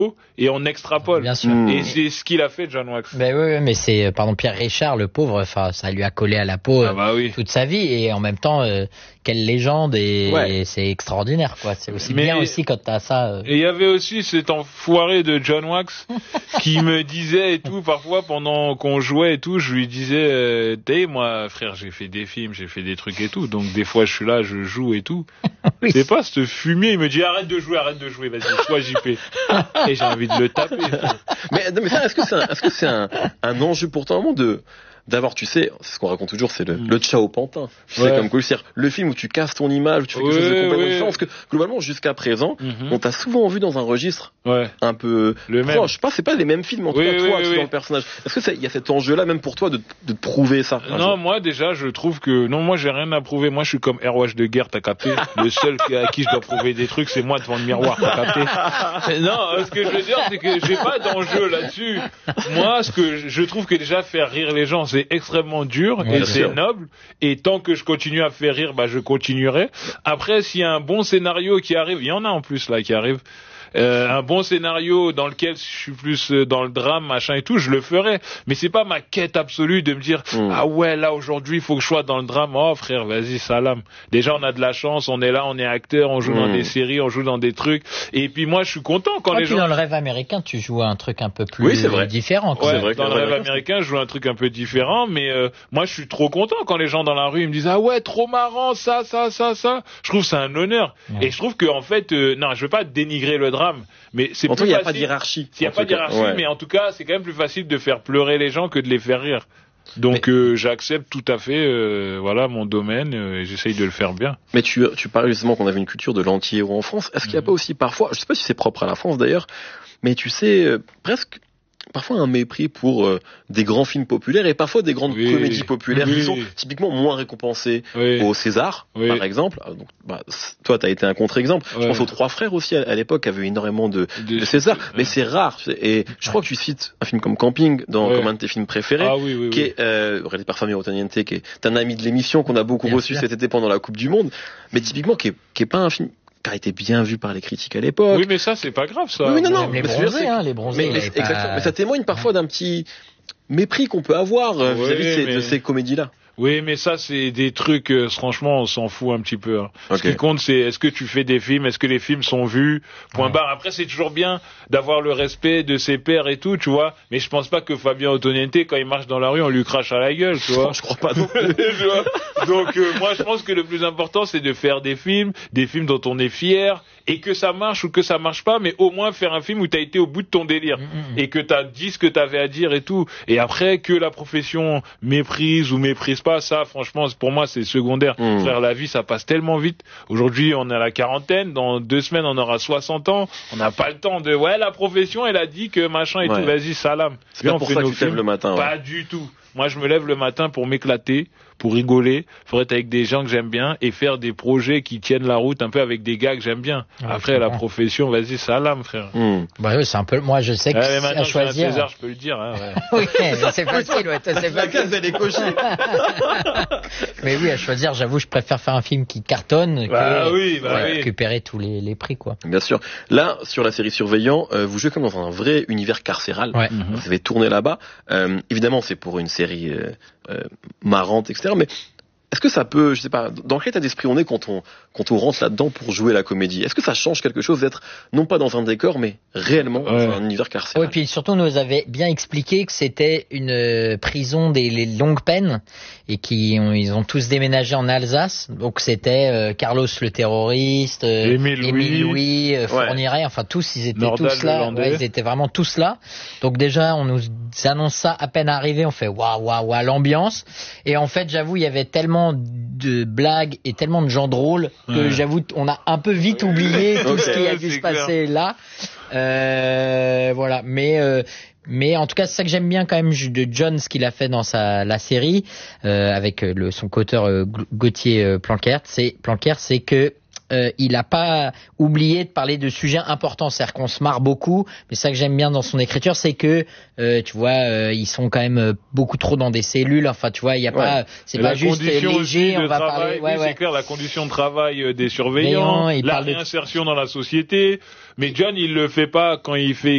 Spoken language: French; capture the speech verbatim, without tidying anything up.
et on extrapole. Bien sûr. Mmh. Et c'est ce qu'il a fait, John Wax. Ben oui, oui, mais c'est, pardon, Pierre Richard, le pauvre, enfin, ça lui a collé à la peau Ah bah oui. toute sa vie, et en même temps, euh, quelle légende, et, Ouais. et c'est extraordinaire, quoi. C'est aussi Mais- bien aussi quand t'as ça. Euh... Et il y avait aussi cet enfoiré de John Wax qui me disait et tout, parfois pendant qu'on jouait et tout, je lui disais, euh, t'es moi frère, j'ai fait des films, j'ai fait des trucs et tout, donc des fois je suis là, je joue et tout. Oui. C'est pas ce fumier, il me dit arrête de jouer, arrête de jouer, vas-y, sois J P. Et j'ai envie de le taper. Mais, non, mais ça, est-ce que c'est un, est-ce que c'est un, un enjeu pour toi, vraiment, de, d'avoir, tu sais, c'est ce qu'on raconte toujours, c'est le, Mm. le Ciao Pantin. Tu Ouais. sais, comme quoi, c'est-à-dire, le film où tu casses ton image, où tu fais quelque Ouais, chose de complètement ouais. différent. Parce que, globalement, jusqu'à présent, Mhm. on t'a souvent vu dans un registre Ouais. un peu Le même. proche. Pas, c'est pas les mêmes films, en tout Oui, cas, oui, toi, oui, tu es oui. dans le personnage. Est-ce que ça, il y a cet enjeu-là, même pour toi, de, de te prouver ça? un Non, jour moi déjà, je trouve que non, moi j'ai rien à prouver. Moi, je suis comme Airwash de guerre, t'as capté. Le seul à qui je dois prouver des trucs, c'est moi devant le miroir, t'as capté. Non, ce que je veux dire, c'est que j'ai pas d'enjeu là-dessus. Moi, ce que je trouve que déjà faire rire les gens, c'est extrêmement dur Ouais, et bien c'est sûr. noble. Et tant que je continue à faire rire, bah je continuerai. Après, s'il y a un bon scénario qui arrive, il y en a en plus là qui arrive. Euh, un bon scénario dans lequel je suis plus euh, dans le drame, machin et tout, je le ferai. Mais c'est pas ma quête absolue de me dire Mm. ah ouais là aujourd'hui il faut que je sois dans le drame. Oh frère, vas-y salam. Déjà on a de la chance, on est là, on est acteur, on joue Mm. dans des séries, on joue dans des trucs. Et puis moi je suis content quand Ah, les puis gens. dans le rêve américain, tu joues un truc un peu plus Oui, c'est vrai. différent. quoi. Ouais, C'est vrai que dans le le rêve rêve américain, je joue un truc un peu différent, mais euh, moi je suis trop content quand les gens dans la rue ils me disent ah ouais trop marrant ça ça ça ça. Je trouve que c'est un honneur Ouais. et je trouve que en fait euh, non je veux pas dénigrer le drame, mais c'est En tout cas, plus il n'y a pas facile- d'hiérarchie. S'il n'y a en pas tout cas. d'hierarchie, Ouais. mais en tout cas, c'est quand même plus facile de faire pleurer les gens que de les faire rire. Donc euh, j'accepte tout à fait, euh, voilà mon domaine, euh, et j'essaye de le faire bien. Mais tu, tu parlais justement qu'on avait une culture de l'anti-héros en France. Est-ce qu'il n'y a Mhm. pas aussi parfois, je sais pas si c'est propre à la France d'ailleurs, mais tu sais, euh, presque parfois un mépris pour euh, des grands films populaires et parfois des grandes Oui. comédies populaires Oui. qui sont typiquement moins récompensées Oui. au César, Oui. par exemple. Ah, Donc, bah, c- toi, tu as été un contre-exemple. Je Ouais. pense aux Trois Frères aussi, à, à l'époque, avaient énormément de, De- de César. Ouais. Mais c'est rare. tu sais. Et je crois que tu cites un film comme Camping dans, Ouais. comme un de tes films préférés. Ah oui, oui, Qui oui. est euh, réalisé par Fabio Antoniente, qui est un ami de l'émission qu'on a beaucoup Bien reçu sûr. cet été pendant la Coupe du Monde, mais typiquement qui est, qui est pas un film qui a été bien vu par les critiques à l'époque. Oui, mais ça, c'est pas grave, ça. Oui, oui, non, non. Même les mais ce que je veux dire, bronzés, c'est que- hein, les bronzés. mais, il mais, avait pas- exactement. Mais ça témoigne parfois d'un petit mépris qu'on peut avoir euh, Ouais, vis-à-vis de ces, mais- de ces comédies-là. Oui, mais ça, c'est des trucs, euh, franchement, on s'en fout un petit peu. Hein. Ok. Ce qui compte, c'est est-ce que tu fais des films, est-ce que les films sont vus, point Ouais. barre. Après, c'est toujours bien d'avoir le respect de ses pairs et tout, tu vois. Mais je pense pas que Fabien Antoniente, quand il marche dans la rue, on lui crache à la gueule, tu vois. Je crois pas non plus. Tu vois. Donc euh, moi je pense que le plus important c'est de faire des films, des films dont on est fier et que ça marche ou que ça marche pas, mais au moins faire un film où t'as été au bout de ton délire Mhm. et que t'as dit ce que t'avais à dire et tout. Et après que la profession méprise ou méprise pas, ça franchement pour moi c'est secondaire. Mhm. Frère, la vie ça passe tellement vite. Aujourd'hui on est à la quarantaine, dans deux semaines on aura soixante ans, on n'a pas le temps de ouais la profession elle a dit que machin et Ouais. tout, vas-y salam. C'est Viens, pas on pour fait ça que nos tu te lèves films. le matin. ouais. Pas du tout. Moi, je me lève le matin pour m'éclater, pour rigoler, pour être avec des gens que j'aime bien et faire des projets qui tiennent la route un peu avec des gars que j'aime bien. Ouais, Après, je la comprends. profession, vas-y, salam, frère. Hmm. Bah oui, c'est un peu. Moi, je sais que Ouais, mais c'est maintenant, à que j'ai un choisir. César, je peux le dire. Hein, ouais. Oui, mais c'est facile, ouais, c'est La facile. case, elle est cochée. Mais oui, à choisir, j'avoue, je préfère faire un film qui cartonne que Bah oui, bah ouais, oui. récupérer tous les, les prix, quoi. Bien sûr. Là, sur la série Surveillant, euh, vous jouez comme dans un vrai univers carcéral. Ouais. Mhm. Vous avez tourné là-bas. Euh, évidemment, c'est pour une série euh, euh, marrante, et cetera. Mais est-ce que ça peut, je sais pas, dans quel état d'esprit on est quand on quand on rentre là-dedans pour jouer la comédie? Est-ce que ça change quelque chose d'être non pas dans un décor, mais réellement Ouais. dans un univers carcéral? Ouais, puis surtout, on nous avait bien expliqué que c'était une euh, prison des les longues peines et qui ont, ils ont tous déménagé en Alsace. Donc c'était euh, Carlos le terroriste, euh, Émile Louis. Louis, euh, Ouais. Fourniret, enfin tous, ils étaient Nordal tous là. le Landais. Ouais, ils étaient vraiment tous là. Donc déjà, on nous annonce ça à peine arrivé, on fait waouh waouh waouh l'ambiance. Et en fait, j'avoue, il y avait tellement de blagues et tellement de gens drôles que Ouais. j'avoue, on a un peu vite oublié tout Ok. ce qui a Ouais, dû c'est se passer là. Euh, voilà, mais euh, mais en tout cas, c'est ça que j'aime bien quand même de John, ce qu'il a fait dans sa la série euh, avec le son co-auteur euh, Gauthier euh, Plancert, c'est Plancert, c'est que euh, il a pas oublié de parler de sujets importants, c'est-à-dire qu'on se marre beaucoup, mais ça que j'aime bien dans son écriture, c'est que euh, tu vois, euh, ils sont quand même euh, beaucoup trop dans des cellules. Enfin, tu vois, il y a Ouais. pas, c'est Et pas la juste condition léger. aussi de On va travail, parler, ouais, oui, ouais. c'est clair, la condition de travail euh, des surveillants, Veillant, il la parle de- réinsertion dans la société. Mais John, il le fait pas quand il fait